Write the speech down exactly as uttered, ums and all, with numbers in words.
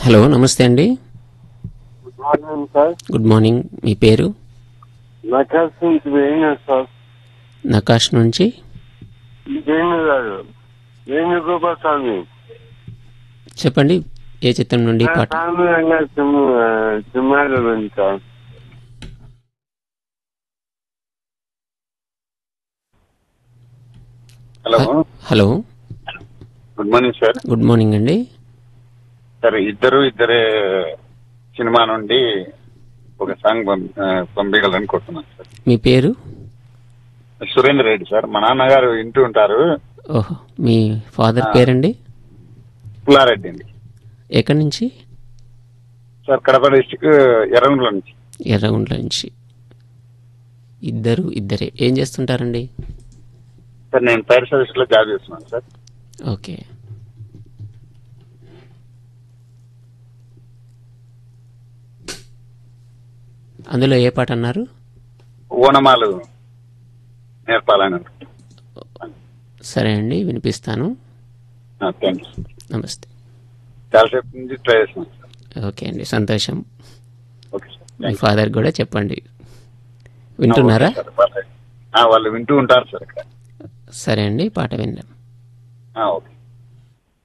Hello, నమస్తే అండి. Good morning sir. Good morning. మీ పేరు? నకాశ్ నుంచి వేణు సార్. నకాష్ నుంచి వేణు గారు, వేణుగోపాలస్వామి. చెప్పండి, ఏ చిత్రం నుండి పాట? సామాన్యంగా సినిమాలో ఉంది sir. Hello hello, good morning sir. Good morning అండి. సార్, ఇద్దరు ఇద్దరే సినిమా నుండి ఒక సాంగ్ పంపించాలని కోరుతున్నాను సార్. మీ పేరు? సురేందర్ రెడ్డి సార్. మా నాన్నగారు వింటూ ఉంటారు. ఓహో, మీ ఫాదర్ పేరండి? పుల్లారెడ్డి అండి. ఎక్కడి నుంచి? సార్, కడప డిస్టిక్ ఎర్రగుంట్ల నుంచి. ఎర్రగుంట్ల నుంచి. ఇద్దరు ఇద్దరే ఏం చేస్తుంటారండి? సార్, నేను ఫైర్ సర్వీస్ లో జాబ్ చేస్తున్నాను సార్. ఓకే. అందులో ఏ పాట అన్నారు? ఓనమాలు నేర్పాలని. సరే అండి, వినిపిస్తాను. Thank you. నమస్తే. చాలాసేపు నుంచి ట్రై చేస్తున్నాను సార్. ఓకే అండి, సంతోషం. Okay sir. మీ ఫాదర్ కూడా చెప్పండి. వింటున్నారా? వాళ్ళు వింటూ ఉంటారు సార్ ఇక్కడ. సరే అండి, పాట విందాం. ఓకే.